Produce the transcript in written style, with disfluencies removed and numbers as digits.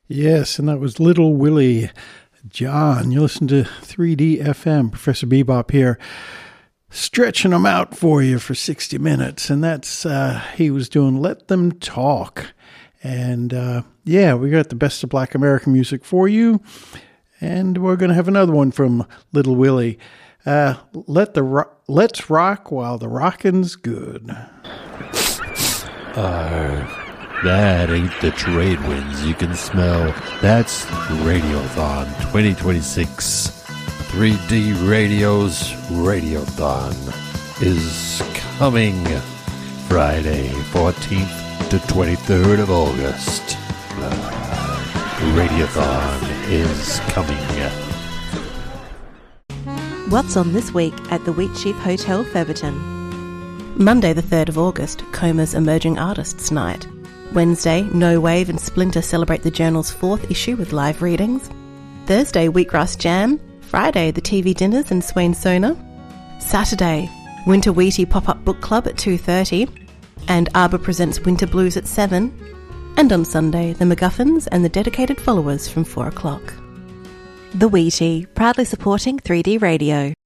Yes, and that was Little Willie. John, you listen to 3D FM. Professor Bebop here, stretching them out for you for 60 minutes. And that's, he was doing Let Them Talk. And yeah, we got the best of Black American music for you. And we're going to have another one from Little Willie. Let's rock while the rocking's good. That ain't the trade winds you can smell. That's Radiothon 2026. 3D Radio's Radiothon is coming Friday, 14th to 23rd of August. Radiothon is coming. What's on this week at the Wheatsheaf Hotel, Featherton? Monday the 3rd of August, Coma's Emerging Artists Night. Wednesday, No Wave and Splinter celebrate the journal's 4th issue with live readings. Thursday, Wheatgrass Jam. Friday, the TV dinners and Swain Sona. Saturday, Winter Wheatie Pop-Up Book Club at 2:30. And Arbor presents Winter Blues at 7. And on Sunday, the MacGuffins and the Dedicated Followers from 4 o'clock. The Wheatie, proudly supporting 3D Radio.